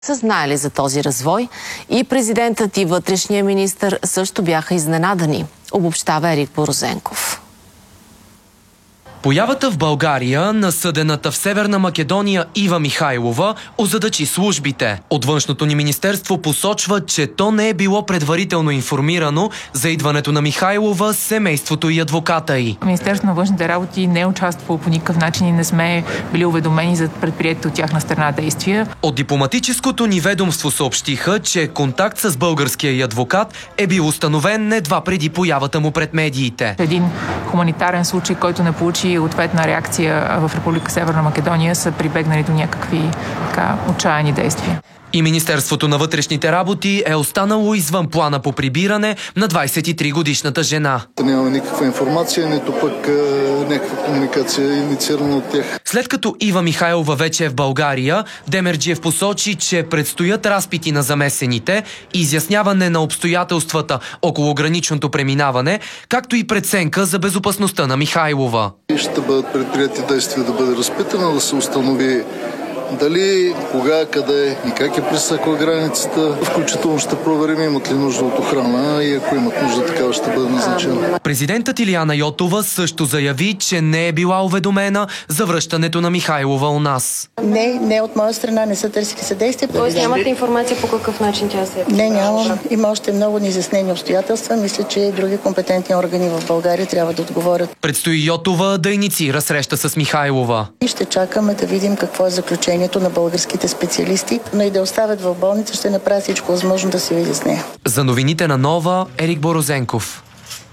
са знаели за този развой и президентът и вътрешния министър също бяха изненадани, обобщава Ерик Борозенков. Появата в България на съдената в Северна Македония Ива Михайлова озадачи службите. От външното ни министерство посочва, че то не е било предварително информирано за идването на Михайлова, семейството и адвоката й. Министерството на външните работи не е участвало по никакъв начин и не сме били уведомени за предприетите от тяхна страна действия. От дипломатическото ни ведомство съобщиха, че контакт с българския й адвокат е бил установен едва преди появата му пред медиите. Един хуманитарен случай, който не получи ответна реакция в Република Северна Македония, са прибегнали до някакви отчаяни действия. И Министерството на вътрешните работи е останало извън плана по прибиране на 23-годишната жена. Няма никаква информация, нито пък някаква комуникация инициирана от тях. След като Ива Михайлова вече е в България, Демерджиев посочи, че предстоят разпити на замесените, изясняване на обстоятелствата около граничното преминаване, както и преценка за безопасността на Михайлова. Ще бъдат предприети действия да бъде разпитана, да се установи дали, кога, къде и как е пресекла границата. Включително ще проверим имат ли нужда от охрана и ако имат нужда, такава ще бъде назначена. Президентът Илияна Йотова също заяви, че не е била уведомена за връщането на Михайлова у нас. Не от моя страна не са търсили съдействие. Тоест нямате информация по какъв начин тя се е? Не, нямам. Има още много неизяснени обстоятелства. Мисля, че и други компетентни органи в България трябва да отговорят. Предстои Йотова да инициира среща с Михайлова. И ще чакаме да видим какво е заключението на българските специалисти, но и да оставят в болница, ще направя всичко възможно да се види с нея. За новините на Нова, Ерик Борозенков.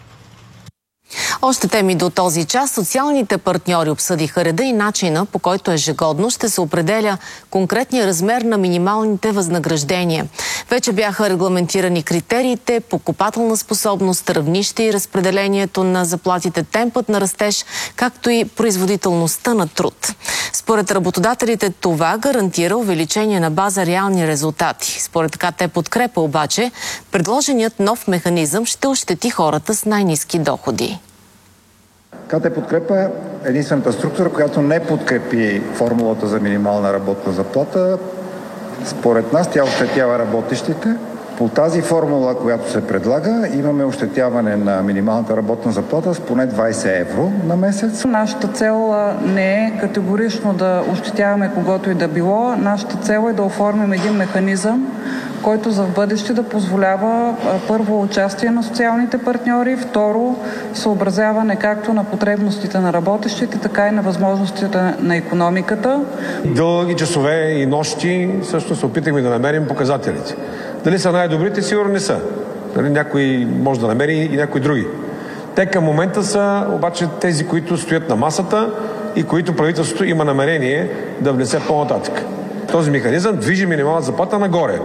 Още теми до този час. Социалните партньори обсъдиха реда и начина, по който ежегодно ще се определя конкретния размер на минималните възнаграждения. Вече бяха регламентирани критериите, покупателна способност, равнище и разпределението на заплатите, темпът на растеж, както и производителността на труд. Според работодателите това гарантира увеличение на база реални резултати. Според така те подкрепа обаче, предложеният нов механизъм ще ощети хората с най-ниски доходи. КТ Подкрепа е единствената структура, която не подкрепи формулата за минимална работна заплата. Според нас тя ощетява работещите. По тази формула, която се предлага, имаме ощетяване на минималната работна заплата с поне 20 евро на месец. Нашата цел не е категорично да ощетяваме когото и да било. Нашата цел е да оформим един механизъм, който за в бъдеще да позволява първо участие на социалните партньори, второ съобразяване както на потребностите на работещите, така и на възможностите на икономиката. Дълги часове и нощи също се опитахме да намерим показателите. Дали са най-добрите? Сигурно не са. Някой може да намери и някои други. Те към момента са обаче тези, които стоят на масата и които правителството има намерение да внесе по-нататък. Този механизъм движи минималната заплата нагоре.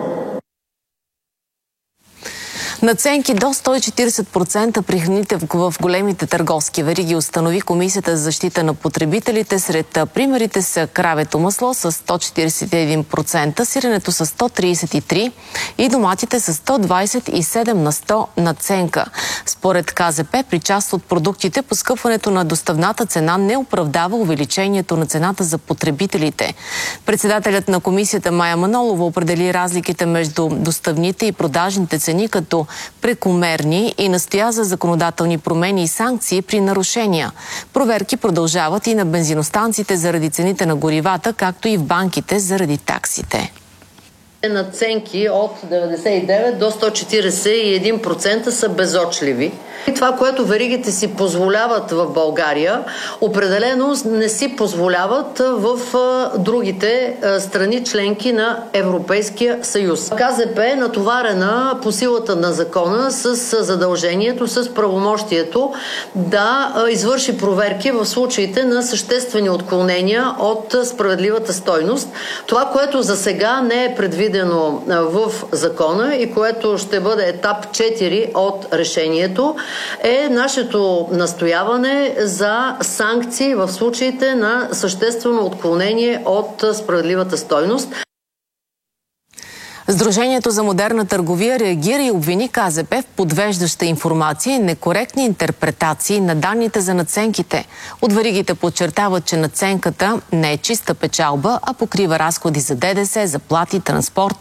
Надценки до 140% при храните в големите търговски вериги установи Комисията за защита на потребителите. Сред примерите са кравето масло с 141%, сиренето с 133% и доматите с 127 на 100 надценка. Според КЗП, при част от продуктите поскъпването на доставната цена не оправдава увеличението на цената за потребителите. Председателят на комисията Мая Манолова определи разликите между доставните и продажните цени като прекомерни и настоя за законодателни промени и санкции при нарушения. Проверки продължават и на бензиностанциите заради цените на горивата, както и в банките заради таксите. Надценки от 99 до 141% са безочливи. И това, което веригите си позволяват в България, определено не си позволяват в другите страни членки на Европейския съюз. КЗП е натоварена по силата на закона с задължението, с правомощието да извърши проверки в случаите на съществени отклонения от справедливата стойност. Това, което за сега не е предвидено в закона и което ще бъде етап 4 от решението, е нашето настояване за санкции в случаите на съществено отклонение от справедливата стойност. Сдружението за модерна търговия реагира и обвини КЗП в подвеждаща информация и некоректни интерпретации на данните за надценките. От веригите подчертават, че надценката не е чиста печалба, а покрива разходи за ДДС, заплати, транспорт